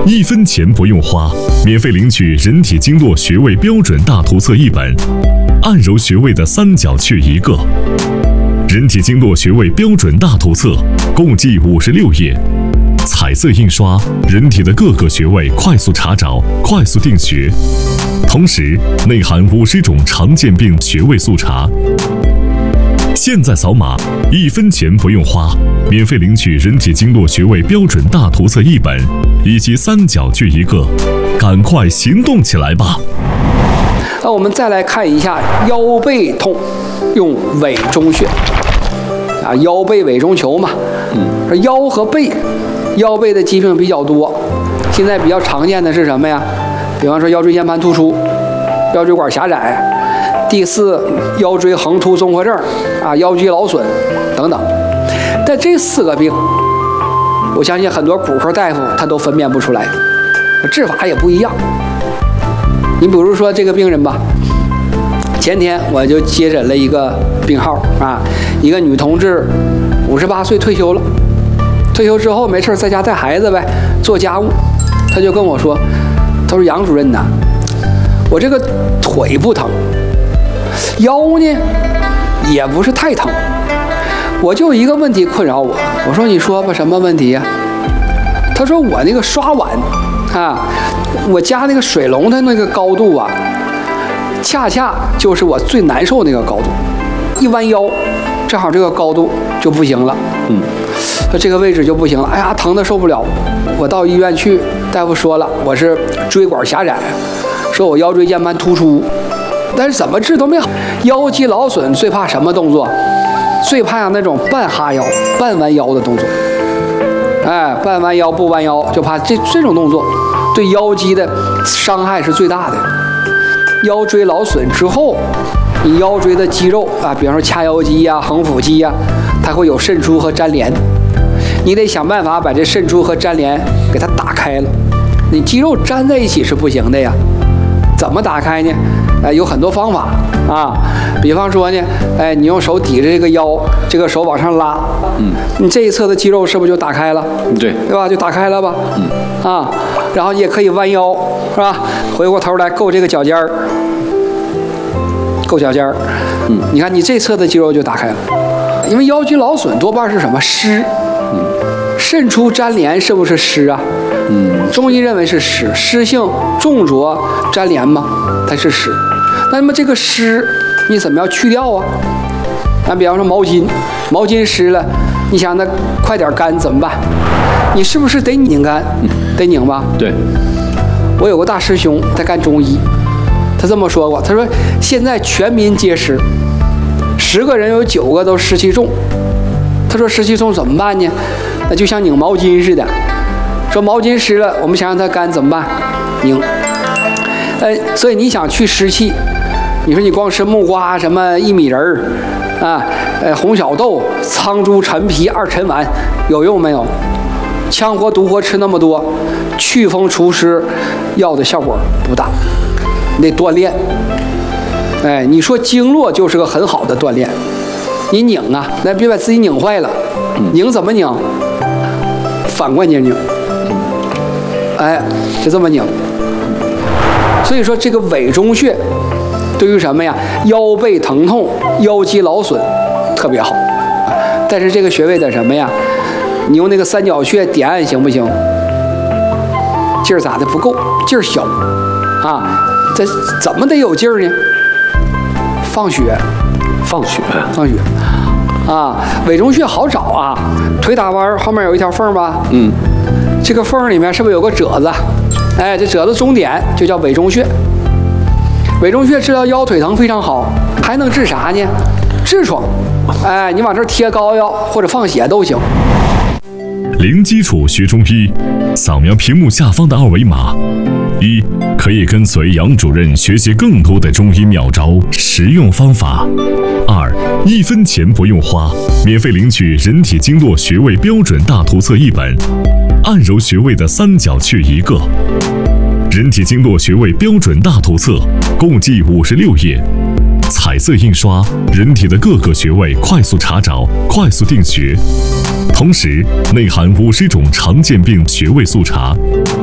1分钱不用花，免费领取人体经络穴位标准大图册1本，按揉穴位的三角穴1个。人体经络穴位标准大图册共计56页，彩色印刷，人体的各个穴位快速查找，快速定穴。同时内含50种常见病穴位速查。现在扫码，1分钱不用花，免费领取人体经络穴位标准大图册1本，以及三角穴1个，赶快行动起来吧！ 那我们再来看一下腰背痛，用委中穴啊，腰背委中求嘛。说腰和背，腰背的疾病比较多，现在比较常见的是什么呀？比方说腰椎间盘突出、腰椎管狭窄、第4腰椎横突综合症啊、腰肌劳损等等。但这4个病，我相信很多骨科大夫他都分辨不出来，治法也不一样。你比如说这个病人吧，前天我就接诊了一个病号啊，一个女同志，58岁退休了，退休之后没事在家带孩子呗，做家务。他就跟我说，他说杨主任呐，我这个腿不疼，腰呢也不是太疼，我就一个问题困扰我。我说你说吧，什么问题呀？他说我那个刷碗啊，我家那个水龙的那个高度啊，恰恰就是我最难受那个高度，一弯腰，正好这个高度就不行了。说这个位置就不行了，哎呀，疼得受不了。我到医院去，大夫说了，我是椎管狭窄，说我腰椎间盘突出，但是怎么治都没好。腰肌劳损最怕什么动作？最怕那种半哈腰、半弯腰的动作。哎，半弯腰不弯腰，就怕这种动作对腰肌的伤害是最大的。腰椎劳损之后，你腰椎的肌肉啊，比方说髂腰肌呀、横腹肌呀，它会有渗出和粘连，你得想办法把这渗出和粘连给它打开了。你肌肉粘在一起是不行的呀，怎么打开呢？有很多方法啊，比方说呢，你用手抵着这个腰，这个手往上拉，你这一侧的肌肉是不是就打开了？对吧？就打开了吧？然后也可以弯腰，是吧？回过头来够这个脚尖儿，够脚尖儿，你看你这侧的肌肉就打开了。因为腰肌劳损多半是什么湿，渗出粘连是不是湿啊？中医认为是湿，湿性重浊粘连嘛，它是湿。那么这个湿你怎么样去掉啊？比方说毛巾湿了，你想它快点干怎么办？你是不是得拧干？得拧吧？对。我有个大师兄，他干中医，他这么说过，他说现在全民皆湿，10个人有9个都湿气重。他说湿气重怎么办呢？那就像拧毛巾似的，说毛巾湿了，我们想让它干怎么办？拧。所以你想去湿气，你说你光吃木瓜、什么薏米仁儿啊、红小豆、苍术、陈皮、2陈丸，有用没有？羌活、独活吃那么多，祛风除湿药的效果不大，你得锻炼。你说经络就是个很好的锻炼，你拧啊，那别把自己拧坏了。拧怎么拧？反关节拧。就这么拧。所以说这个委中穴对于什么呀？腰背疼痛、腰肌劳损特别好。但是这个穴位的什么呀？你用那个三角穴点按行不行？劲儿咋的不够？劲儿小啊！这怎么得有劲儿呢？放血啊！委中穴好找啊，腿打弯后面有一条缝吧？这个缝里面是不是有个褶子？这褶子中点就叫委中穴。委中穴治疗腰腿疼非常好，还能治啥呢？痔疮。你往这儿贴膏药或者放血都行。 零基础学中医，扫描屏幕下方的2维码。1. 可以跟随杨主任学习更多的中医妙招、实用方法。2. 1分钱不用花，免费领取人体经络穴位标准大图册1本，按揉穴位的三角穴1个。人体经络穴位标准大图册共计56页，彩色印刷，人体的各个穴位快速查找，快速定穴。同时内含50种常见病穴位速查。